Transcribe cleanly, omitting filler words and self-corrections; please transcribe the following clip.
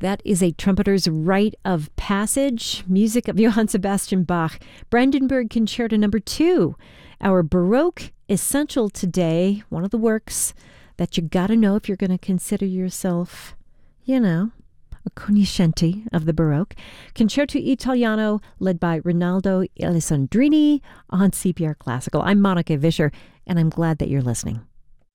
That is a trumpeter's rite of passage, music of Johann Sebastian Bach, Brandenburg Concerto No. 2, our Baroque Essential today, one of the works that you got to know if you're going to consider yourself, a conoscente of the Baroque. Concerto Italiano, led by Rinaldo Alessandrini on CPR Classical. I'm Monica Vischer, and I'm glad that you're listening.